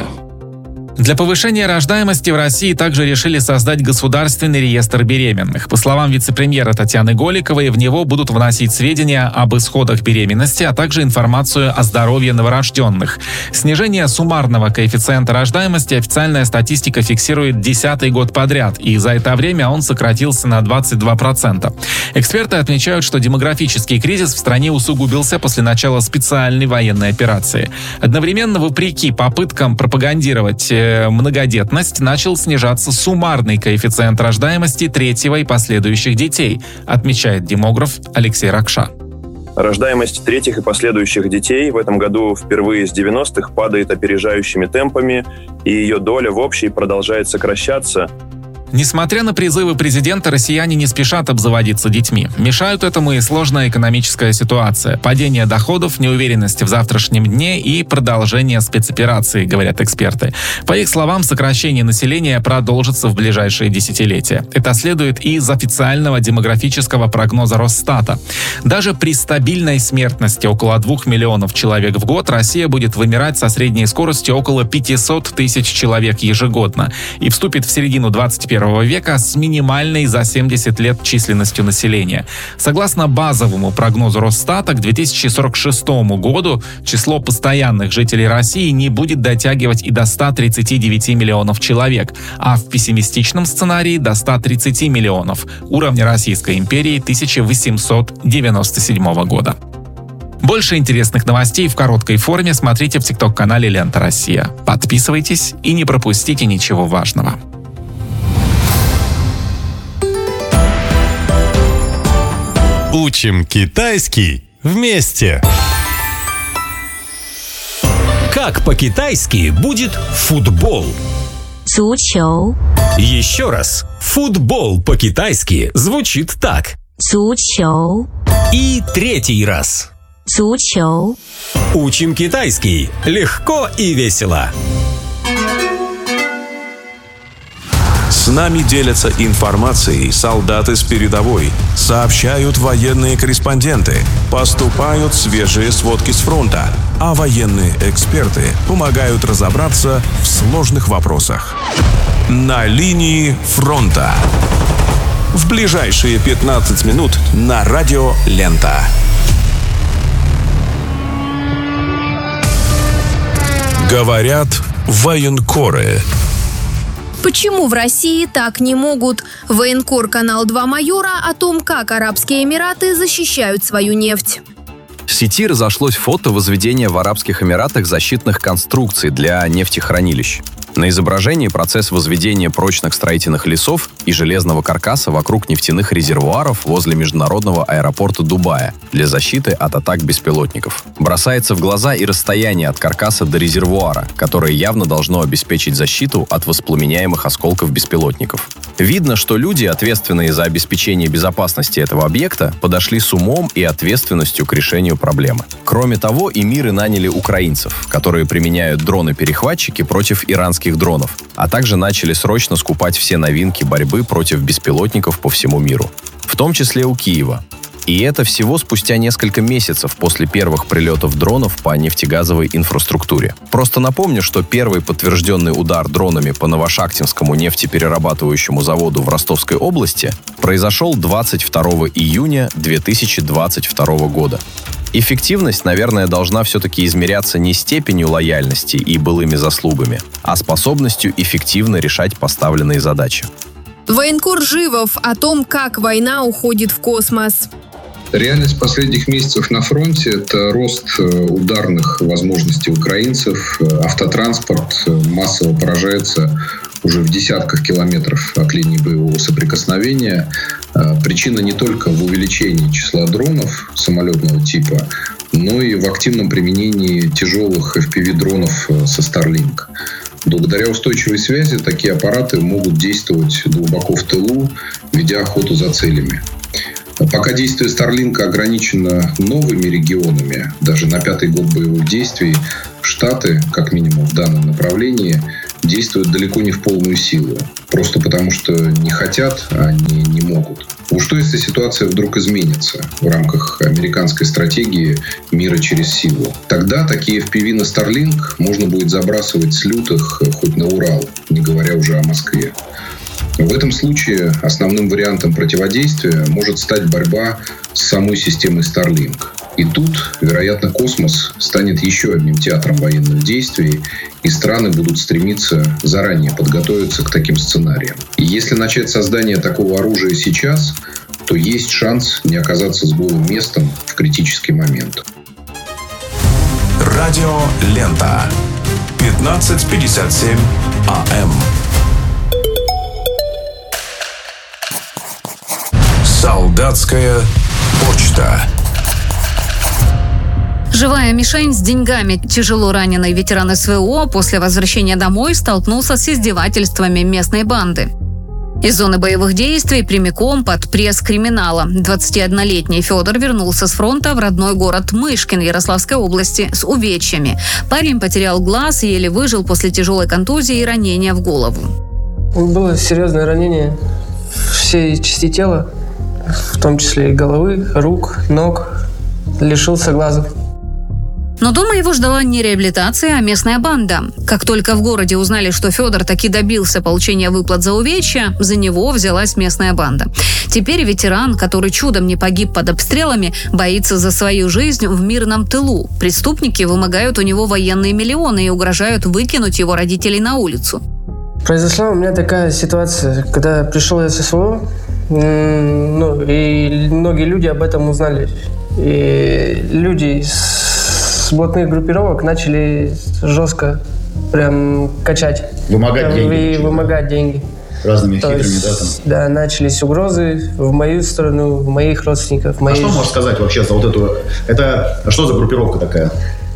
Для повышения рождаемости в России также решили создать государственный реестр беременных. По словам вице-премьера Татьяны Голиковой, в него будут вносить сведения об исходах беременности, а также информацию о здоровье новорожденных. Снижение суммарного коэффициента рождаемости официальная статистика фиксирует 10-й год подряд, и за это время он сократился на 22%. Эксперты отмечают, что демографический кризис в стране усугубился после начала специальной военной операции. Одновременно, вопреки попыткам пропагандировать многодетность, начал снижаться суммарный коэффициент рождаемости 3-го и последующих детей, отмечает демограф Алексей Ракша. Рождаемость 3-х и последующих детей в этом году впервые с 90-х падает опережающими темпами, и ее доля в общей продолжает сокращаться. Несмотря на призывы президента, россияне не спешат обзаводиться детьми. Мешают этому и сложная экономическая ситуация, падение доходов, неуверенность в завтрашнем дне и продолжение спецоперации, говорят эксперты. По их словам, сокращение населения продолжится в ближайшие десятилетия. Это следует и из официального демографического прогноза Росстата. Даже при стабильной смертности около 2 миллионов человек в год Россия будет вымирать со средней скоростью около 500 тысяч человек ежегодно и вступит в середину 21 века с минимальной за 70 лет численностью населения. Согласно базовому прогнозу Росстата, к 2046 году число постоянных жителей России не будет дотягивать и до 139 миллионов человек, а в пессимистичном сценарии до 130 миллионов, уровня Российской империи 1897 года. Больше интересных новостей в короткой форме смотрите в TikTok-канале «Лента Россия». Подписывайтесь и не пропустите ничего важного. Учим китайский вместе. Как по-китайски будет футбол? 足球. Еще раз. Футбол по-китайски звучит так. 足球. И 3-й раз. 足球. Учим китайский легко и весело. С нами делятся информацией солдаты с передовой, сообщают военные корреспонденты, поступают свежие сводки с фронта, а военные эксперты помогают разобраться в сложных вопросах. На линии фронта. В ближайшие 15 минут на радио «Лента». Говорят военкоры. Почему в России так не могут? Военкор «Канал 2 Майора» о том, как Арабские Эмираты защищают свою нефть. В сети разошлось фото возведения в Арабских Эмиратах защитных конструкций для нефтехранилищ. На изображении процесс возведения прочных строительных лесов и железного каркаса вокруг нефтяных резервуаров возле международного аэропорта Дубая для защиты от атак беспилотников. Бросается в глаза и расстояние от каркаса до резервуара, которое явно должно обеспечить защиту от воспламеняемых осколков беспилотников. Видно, что люди, ответственные за обеспечение безопасности этого объекта, подошли с умом и ответственностью к решению проблемы. Кроме того, эмиры наняли украинцев, которые применяют дроны-перехватчики против иранских дронов, а также начали срочно скупать все новинки борьбы против беспилотников по всему миру, в том числе у Киева. И это всего спустя несколько месяцев после первых прилетов дронов по нефтегазовой инфраструктуре. Просто напомню, что первый подтвержденный удар дронами по Новошахтинскому нефтеперерабатывающему заводу в Ростовской области произошел 22 июня 2022 года. Эффективность, наверное, должна все-таки измеряться не степенью лояльности и былыми заслугами, а способностью эффективно решать поставленные задачи. Военкор Живов о том, как война уходит в космос. Реальность последних месяцев на фронте – это рост ударных возможностей украинцев. Автотранспорт массово поражается уже в десятках километров от линии боевого соприкосновения. Причина не только в увеличении числа дронов самолетного типа, но и в активном применении тяжелых FPV-дронов со Starlink. Благодаря устойчивой связи такие аппараты могут действовать глубоко в тылу, ведя охоту за целями. Пока действие Starlink ограничено новыми регионами, даже на 5-й год боевых действий, Штаты, как минимум в данном направлении, действуют далеко не в полную силу. Просто потому, что не хотят, а они не могут. Уж что, если ситуация вдруг изменится в рамках американской стратегии мира через силу? Тогда такие FPV на Starlink можно будет забрасывать с лютых хоть на Урал, не говоря уже о Москве. В этом случае основным вариантом противодействия может стать борьба с самой системой Starlink. И тут, вероятно, космос станет еще одним театром военных действий, и страны будут стремиться заранее подготовиться к таким сценариям. И если начать создание такого оружия сейчас, то есть шанс не оказаться с голым местом в критический момент. Радио Лента. 15:57 АМ. Солдатская почта. Живая мишень с деньгами. Тяжело раненый ветеран СВО после возвращения домой столкнулся с издевательствами местной банды. Из зоны боевых действий прямиком под пресс криминала. 21-летний Федор вернулся с фронта в родной город Мышкин Ярославской области с увечьями. Парень потерял глаз и еле выжил после тяжелой контузии и ранения в голову. Было серьезное ранение всей части тела, в том числе и головы, рук, ног. Лишился глаза. Но дома его ждала не реабилитация, а местная банда. Как только в городе узнали, что Федор таки добился получения выплат за увечья, за него взялась местная банда. Теперь ветеран, который чудом не погиб под обстрелами, боится за свою жизнь в мирном тылу. Преступники вымогают у него военные миллионы и угрожают выкинуть его родителей на улицу. Произошла у меня такая ситуация, когда пришел я с СВО, и многие люди об этом узнали. И люди с блатных группировок начали жестко прям качать. Вымогать деньги. Вымогать деньги. Разными хитрыми, да, там? Да, начались угрозы в мою сторону, в моих родственников. А что можешь сказать вообще за вот эту... Это что за группировка такая?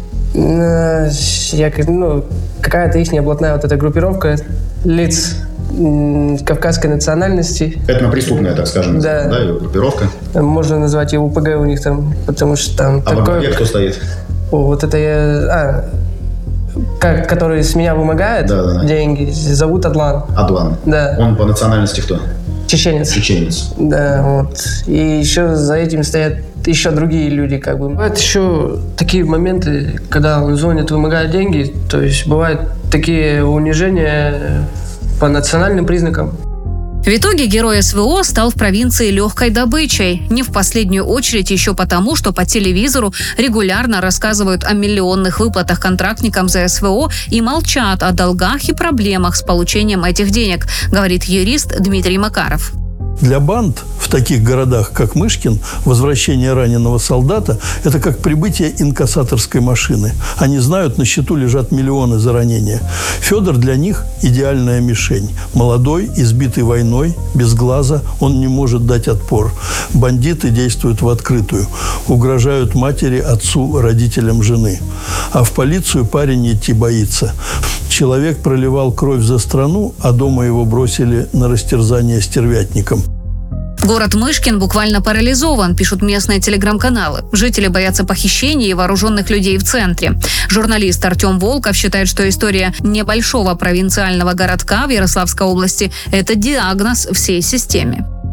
Какая-то ихняя блатная вот эта группировка лиц кавказской национальности. Это преступная, так скажем, да, группировка. Можно назвать ее УПГ у них там, потому что там... А во главе кто стоит? Вот это я... который с меня вымогает деньги, зовут Адлан. Адлан? Да. Он по национальности кто? Чеченец. Чеченец. Да, вот. И еще за этим стоят еще другие люди, как бы. Бывают еще такие моменты, когда он звонит, вымогает деньги, то есть бывают такие унижения по национальным признакам. В итоге герой СВО стал в провинции легкой добычей. Не в последнюю очередь еще потому, что по телевизору регулярно рассказывают о миллионных выплатах контрактникам за СВО и молчат о долгах и проблемах с получением этих денег, говорит юрист Дмитрий Макаров. Для банд в таких городах, как Мышкин, возвращение раненого солдата – это как прибытие инкассаторской машины. Они знают, на счету лежат миллионы за ранение. Федор для них – идеальная мишень. Молодой, избитый войной, без глаза, он не может дать отпор. Бандиты действуют в открытую. Угрожают матери, отцу, родителям жены. А в полицию парень идти боится. Человек проливал кровь за страну, а дома его бросили на растерзание стервятникам. Город Мышкин буквально парализован, пишут местные телеграм-каналы. Жители боятся похищений и вооруженных людей в центре. Журналист Артем Волков считает, что история небольшого провинциального городка в Ярославской области – это диагноз всей системе.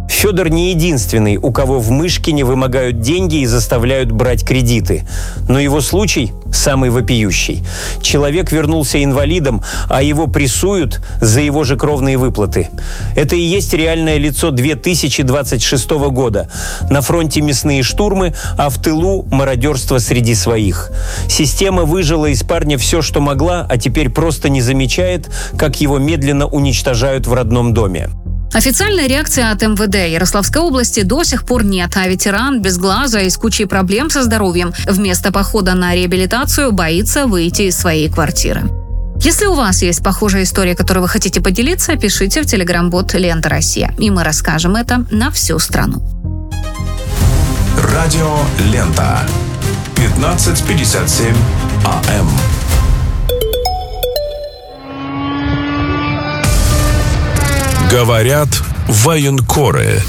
Федор не единственный, у кого в Мышкине вымогают деньги и заставляют брать кредиты. Но его случай самый вопиющий. Человек вернулся инвалидом, а его прессуют за его же кровные выплаты. Это и есть реальное лицо 2026 года. На фронте мясные штурмы, а в тылу мародерство среди своих. Система выжила из парня все, что могла, а теперь просто не замечает, как его медленно уничтожают в родном доме. Официальной реакции от МВД Ярославской области до сих пор нет, а ветеран без глаза и с кучей проблем со здоровьем вместо похода на реабилитацию боится выйти из своей квартиры. Если у вас есть похожая история, которой вы хотите поделиться, пишите в телеграм-бот «Лента Россия», и мы расскажем это на всю страну. Радио «Лента». 15:57 АМ. Говорят военкоры.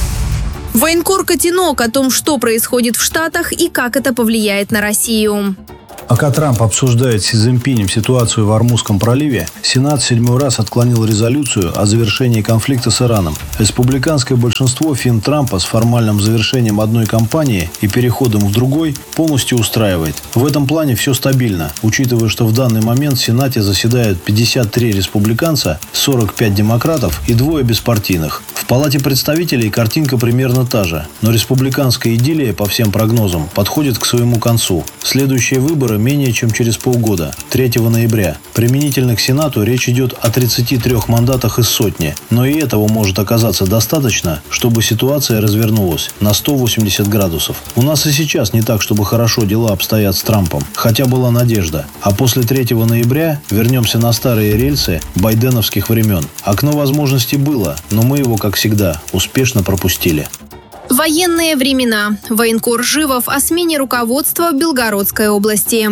Военкор Котенок о том, что происходит в Штатах и как это повлияет на Россию. Пока Трамп обсуждает с Си Цзиньпинем ситуацию в Ормузском проливе, Сенат в 7-й раз отклонил резолюцию о завершении конфликта с Ираном. Республиканское большинство фин Трампа с формальным завершением одной кампании и переходом в другой полностью устраивает. В этом плане все стабильно, учитывая, что в данный момент в Сенате заседают 53 республиканца, 45 демократов и 2 беспартийных. В Палате представителей картинка примерно та же, но республиканская идиллия, по всем прогнозам, подходит к своему концу. Следующие выборы менее чем через полгода, 3 ноября. Применительно к Сенату речь идет о 33 мандатах из сотни, но и этого может оказаться достаточно, чтобы ситуация развернулась на 180 градусов. У нас и сейчас не так, чтобы хорошо дела обстоят с Трампом, хотя была надежда. А после 3 ноября вернемся на старые рельсы байденовских времен. Окно возможностей было, но мы его, как всегда, успешно пропустили. Военные времена. Военкор Живов о смене руководства Белгородской области.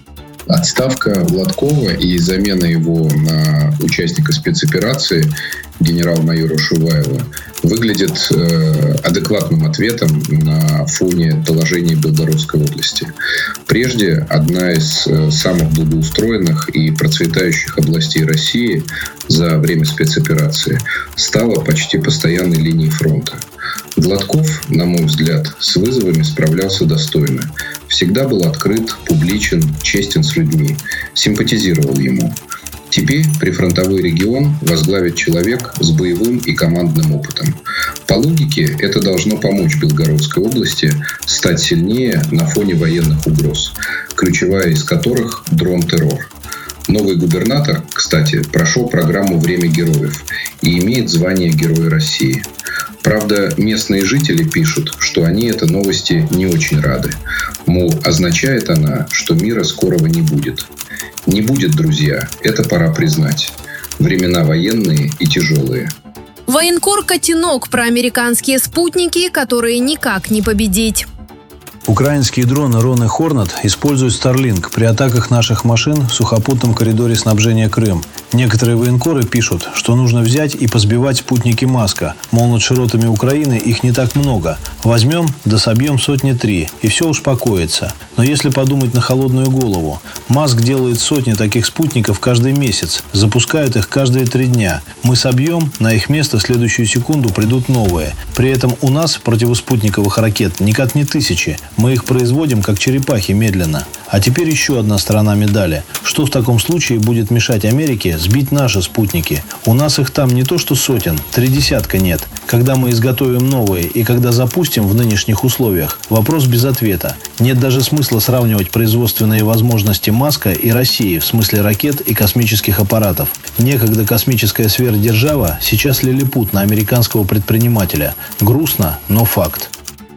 Отставка Гладкова и замена его на участника спецоперации генерал-майора Шуваева выглядит адекватным ответом на фоне доложений Белгородской области. Прежде одна из самых благоустроенных и процветающих областей России за время спецоперации стала почти постоянной линией фронта. Гладков, на мой взгляд, с вызовами справлялся достойно. Всегда был открыт, публичен, честен с людьми, симпатизировал ему. Теперь прифронтовой регион возглавит человек с боевым и командным опытом. По логике, это должно помочь Белгородской области стать сильнее на фоне военных угроз, ключевая из которых – дрон-террор. Новый губернатор, кстати, прошел программу «Время героев» и имеет звание Героя России. Правда, местные жители пишут, что они этой новости не очень рады. Мол, означает она, что мира скорого не будет. Не будет, друзья, это пора признать. Времена военные и тяжелые. Военкор Котенок про американские спутники, которые никак не победить. Украинские дроны Рон и Хорнет используют Starlink при атаках наших машин в сухопутном коридоре снабжения Крым. Некоторые военкоры пишут, что нужно взять и позбивать спутники Маска. Мол, над широтами Украины их не так много. Возьмем, да собьем 103, и все успокоится. Но если подумать на холодную голову, Маск делает сотни таких спутников каждый месяц, запускает их каждые 3 дня. Мы собьем, на их место в следующую секунду придут новые. При этом у нас противоспутниковых ракет никак не тысячи. Мы их производим, как черепахи, медленно. А теперь еще одна сторона медали. Что в таком случае будет мешать Америке сбить наши спутники? У нас их там не то что сотен, 30 нет. Когда мы изготовим новые и когда запустим в нынешних условиях, вопрос без ответа. Нет даже смысла сравнивать производственные возможности Маска и России в смысле ракет и космических аппаратов. Некогда космическая сверхдержава, сейчас лилипут на американского предпринимателя. Грустно, но факт.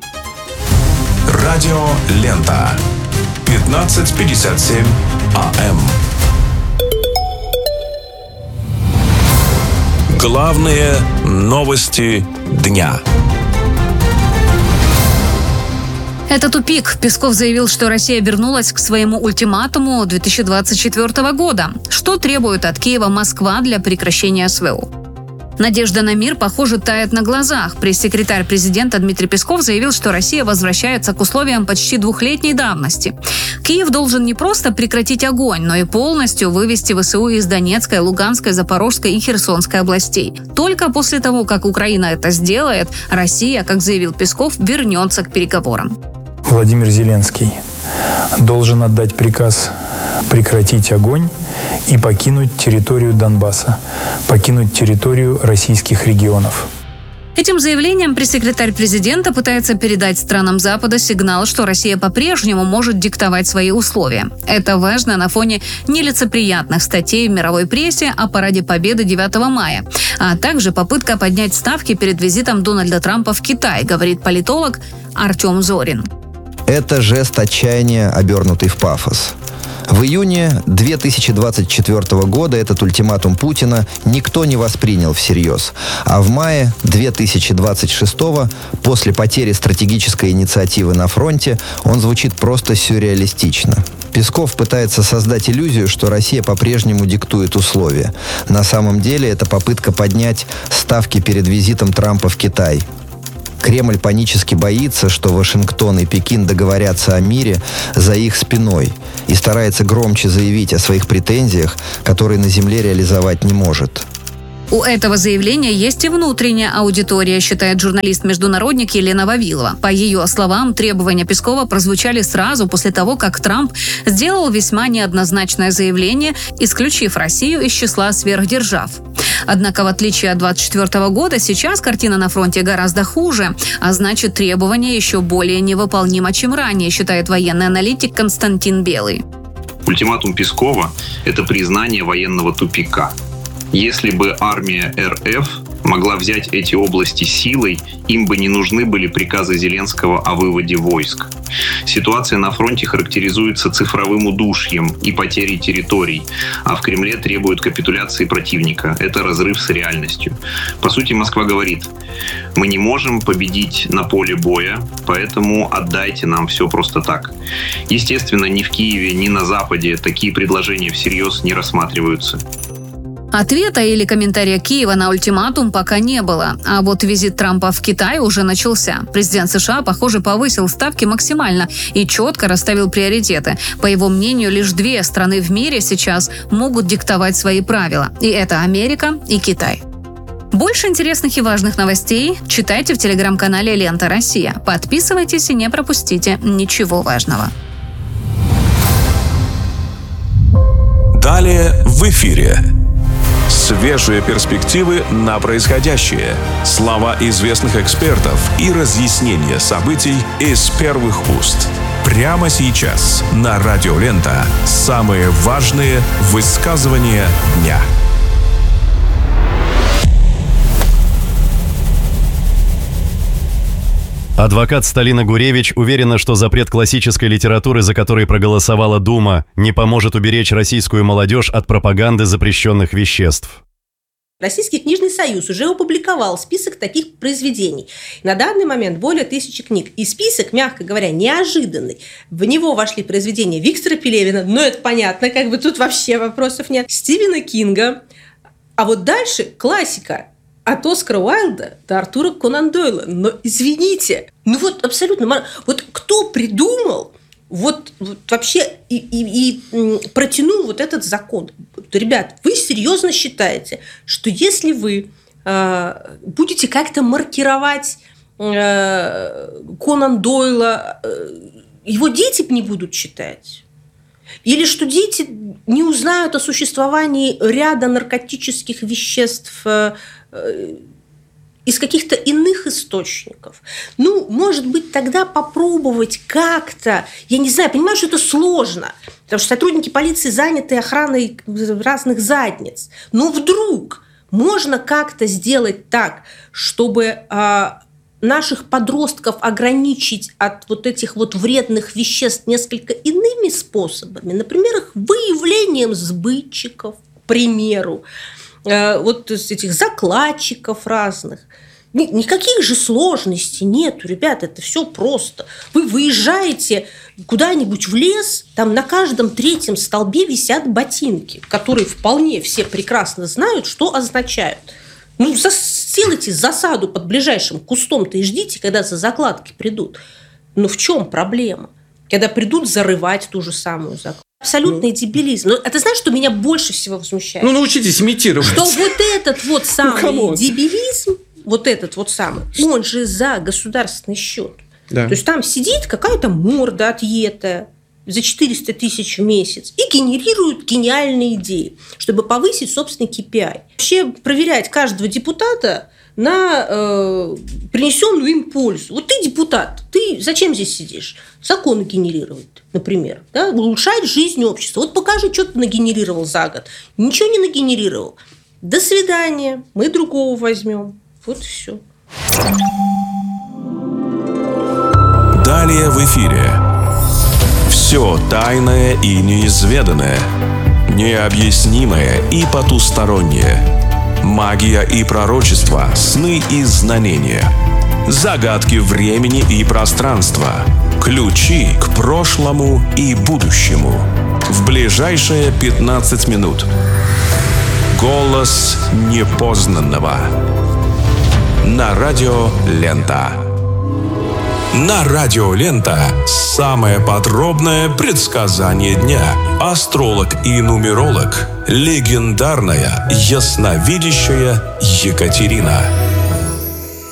Радио «Лента». 15:57 АМ. Главные новости дня. Это тупик. Песков заявил, что Россия вернулась к своему ультиматуму 2024 года. Что требует от Киева Москва для прекращения СВО? Надежда на мир, похоже, тает на глазах. Пресс-секретарь президента Дмитрий Песков заявил, что Россия возвращается к условиям почти 2-летней давности. Киев должен не просто прекратить огонь, но и полностью вывести ВСУ из Донецкой, Луганской, Запорожской и Херсонской областей. Только после того, как Украина это сделает, Россия, как заявил Песков, вернется к переговорам. Владимир Зеленский должен отдать приказ прекратить огонь и покинуть территорию Донбасса, покинуть территорию российских регионов. Этим заявлением пресс-секретарь президента пытается передать странам Запада сигнал, что Россия по-прежнему может диктовать свои условия. Это важно на фоне нелицеприятных статей в мировой прессе о параде Победы 9 мая, а также попытка поднять ставки перед визитом Дональда Трампа в Китай, говорит политолог Артем Зорин. Это жест отчаяния, обернутый в пафос. В июне 2024 года этот ультиматум Путина никто не воспринял всерьез. А в мае 2026, после потери стратегической инициативы на фронте, он звучит просто сюрреалистично. Песков пытается создать иллюзию, что Россия по-прежнему диктует условия. На самом деле это попытка поднять ставки перед визитом Трампа в Китай. Кремль панически боится, что Вашингтон и Пекин договорятся о мире за их спиной и старается громче заявить о своих претензиях, которые на земле реализовать не может. У этого заявления есть и внутренняя аудитория, считает журналист-международник Елена Вавилова. По ее словам, требования Пескова прозвучали сразу после того, как Трамп сделал весьма неоднозначное заявление, исключив Россию из числа сверхдержав. Однако, в отличие от 2024 года, сейчас картина на фронте гораздо хуже, а значит, требования еще более невыполнимы, чем ранее, считает военный аналитик Константин Белый. Ультиматум Пескова – это признание военного тупика. Если бы армия РФ могла взять эти области силой, им бы не нужны были приказы Зеленского о выводе войск. Ситуация на фронте характеризуется цифровым удушьем и потерей территорий, а в Кремле требуют капитуляции противника. Это разрыв с реальностью. По сути, Москва говорит: мы не можем победить на поле боя, поэтому отдайте нам все просто так. Естественно, ни в Киеве, ни на Западе такие предложения всерьез не рассматриваются. Ответа или комментария Киева на ультиматум пока не было. А вот визит Трампа в Китай уже начался. Президент США, похоже, повысил ставки максимально и четко расставил приоритеты. По его мнению, лишь 2 страны в мире сейчас могут диктовать свои правила. И это Америка и Китай. Больше интересных и важных новостей читайте в телеграм-канале «Лента Россия». Подписывайтесь и не пропустите ничего важного. Далее в эфире. Свежие перспективы на происходящее, слова известных экспертов и разъяснения событий из первых уст. Прямо сейчас на Радио Лента самые важные высказывания дня. Адвокат Сталина Гуревич уверена, что запрет классической литературы, за который проголосовала Дума, не поможет уберечь российскую молодежь от пропаганды запрещенных веществ. Российский книжный союз уже опубликовал список таких произведений. На данный момент более 1000 книг. И список, мягко говоря, неожиданный. В него вошли произведения Виктора Пелевина, но это понятно, как бы тут вообще вопросов нет, Стивена Кинга. А вот дальше классика. От Оскара Уайльда до Артура Конан Дойла. Но извините, ну вот абсолютно... Вот кто придумал вот вообще и протянул вот этот закон? Ребят, вы серьезно считаете, что если вы будете как-то маркировать Конан Дойла, его дети не будут читать? Или что дети не узнают о существовании ряда наркотических веществ из каких-то иных источников? Ну, может быть, тогда попробовать как-то, я не знаю, понимаю, что это сложно, потому что сотрудники полиции заняты охраной разных задниц. Но вдруг можно как-то сделать так, чтобы наших подростков ограничить от вот этих вот вредных веществ несколько иными способами, например, их выявлением сбытчиков, к примеру, вот этих закладчиков разных. Никаких же сложностей нету, ребят, это все просто. Вы выезжаете куда-нибудь в лес, там на каждом 3-м столбе висят ботинки, которые вполне все прекрасно знают, что означают. Ну, сделайте засаду под ближайшим кустом-то и ждите, когда за закладки придут. Но в чем проблема? Когда придут зарывать ту же самую закладку. Абсолютный дебилизм. Но это знаешь, что меня больше всего возмущает? Ну, научитесь имитировать. Что вот этот вот самый дебилизм, вот этот вот самый, он же за государственный счет. Да. То есть там сидит какая-то морда отъетая за 400 тысяч в месяц и генерирует гениальные идеи, чтобы повысить собственный KPI. Вообще проверять каждого депутата на принесенную им пользу. Вот ты депутат, ты зачем здесь сидишь? Законы генерировать, например, да? Улучшать жизнь общества. Вот покажи, что ты нагенерировал за год. Ничего не нагенерировал. До свидания, мы другого возьмем. Вот и все. Далее в эфире. Все тайное и неизведанное, необъяснимое и потустороннее. Магия и пророчество, сны и знамения. Загадки времени и пространства. Ключи к прошлому и будущему. В ближайшие 15 минут. Голос непознанного. На радио Лента. На радио Лента самое подробное предсказание дня. Астролог и нумеролог, легендарная ясновидящая Екатерина.